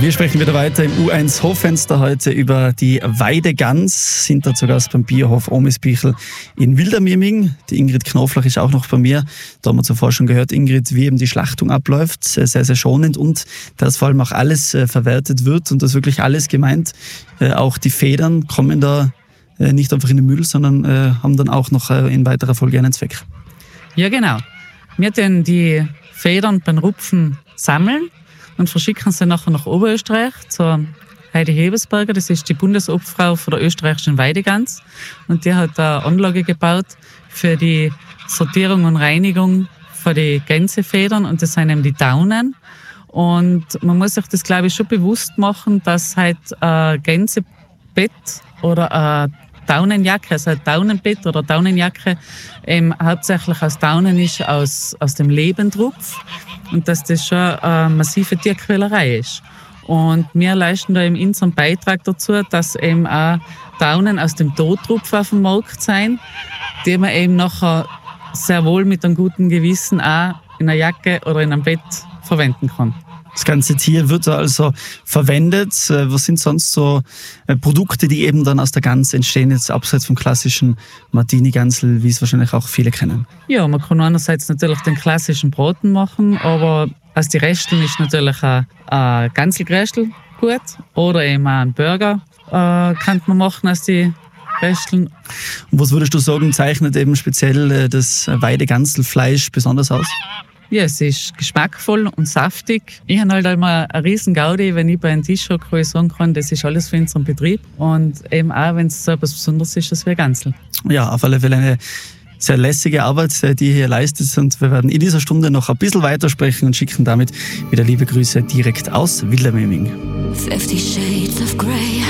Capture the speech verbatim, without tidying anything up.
Wir sprechen wieder weiter im U eins Hoffenster heute über die Weidegans. Sind da zu Gast beim Biohof Omisbichl in Wildermieming. Die Ingrid Knoflach ist auch noch bei mir. Da haben wir zuvor schon gehört, Ingrid, wie eben die Schlachtung abläuft. Sehr, sehr schonend und dass vor allem auch alles äh, verwertet wird und das wirklich alles gemeint. Äh, auch die Federn kommen da äh, nicht einfach in den Müll, sondern äh, haben dann auch noch äh, in weiterer Folge einen Zweck. Ja, genau. Wir tun die Federn beim Rupfen sammeln und verschicken sie nachher nach Oberösterreich zur Heidi Hebersberger. Das ist die Bundesobfrau von der österreichischen Weidegans. Und die hat eine Anlage gebaut für die Sortierung und Reinigung von den Gänsefedern. Und das sind eben die Daunen. Und man muss sich das, glaube ich, schon bewusst machen, dass halt ein Gänsebett oder ein Daunenjacke, also ein Daunenbett oder Daunenjacke, ähm, hauptsächlich aus Daunen ist, aus, aus dem Lebendrupf. Und dass das schon eine massive Tierquälerei ist. Und wir leisten da eben unseren Beitrag dazu, dass eben auch Daunen aus dem Totrupf auf dem Markt sein, die man eben nachher sehr wohl mit einem guten Gewissen auch in einer Jacke oder in einem Bett verwenden kann. Das ganze Tier wird also verwendet. Was sind sonst so Produkte, die eben dann aus der Gans entstehen, jetzt abseits vom klassischen Martini-Gansel, wie es wahrscheinlich auch viele kennen? Ja, man kann einerseits natürlich den klassischen Braten machen, aber aus den Resten ist natürlich ein, ein Ganselgrästel gut oder eben auch ein Burger äh, kann man machen aus den Resteln. Und was würdest du sagen, zeichnet eben speziell das Weideganselfleisch besonders aus? Ja, es ist geschmackvoll und saftig. Ich habe halt einmal eine riesen Gaudi, wenn ich bei einem Tisch hocke, wo ich sagen kann, das ist alles für unseren Betrieb. Und eben auch, wenn es so etwas Besonderes ist, das wäre Gansel. Ja, auf alle Fälle eine sehr lässige Arbeit, die ihr hier leistet. Und wir werden in dieser Stunde noch ein bisschen weitersprechen und schicken damit wieder liebe Grüße direkt aus Wildermieming. Fifty Shades of Grey.